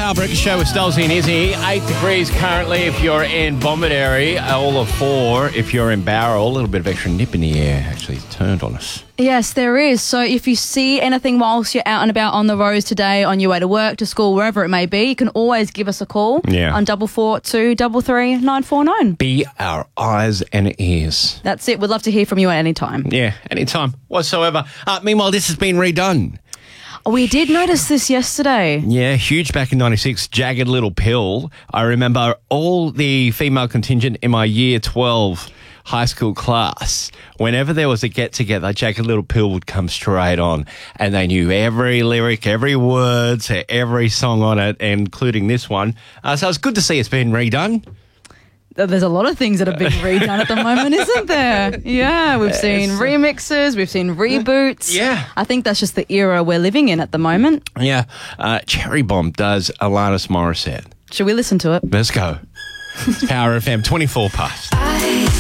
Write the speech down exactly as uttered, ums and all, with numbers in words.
hour, Breakfast Show with Stolzy and Izzy. Eight degrees currently if you're in Bomaderry, all of four if you're in Barrel. A little bit of extra nip in the air actually turned on us. Yes, there is. So if you see anything whilst you're out and about on the roads today, on your way to work, to school, wherever it may be, you can always give us a call Yeah. on double four two double three nine four nine. Be our eyes and ears. That's it. We'd love to hear from you at any time. Yeah, anytime whatsoever. Uh, meanwhile, this has been redone. We did notice this yesterday. Yeah, huge back in ninety-six, Jagged Little Pill. I remember all the female contingent in my year twelve high school class, whenever there was a get-together, Jagged Little Pill would come straight on, and they knew every lyric, every word to every song on it, including this one. Uh, so it's good to see it's been redone. There's a lot of things that are being redone at the moment, isn't there? Yeah, we've seen remixes, we've seen reboots. Yeah. I think that's just the era we're living in at the moment. Yeah. Uh, Cherry Bomb does Alanis Morissette. Should we listen to it? Let's go. Power F M, twenty-four past.